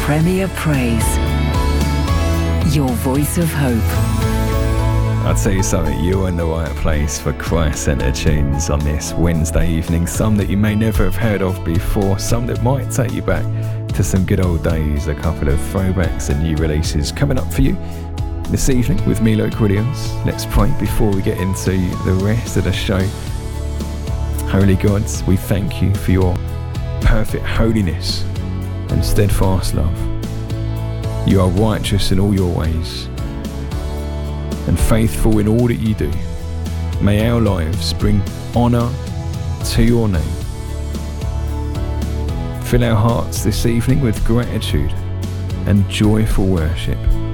Premier Praise. Your voice of hope. I'll tell you something, you're in the right place for Christ Centre tunes on this Wednesday evening. Some that you may never have heard of before, some that might take you back to some good old days. A couple of throwbacks and new releases coming up for you this evening with me, Luke Williams. Let's pray before we get into the rest of the show. Holy God, we thank you for your perfect holiness and steadfast love. You are righteous in all your ways and faithful in all that you do. May our lives bring honour to your name. Fill our hearts this evening with gratitude and joyful worship.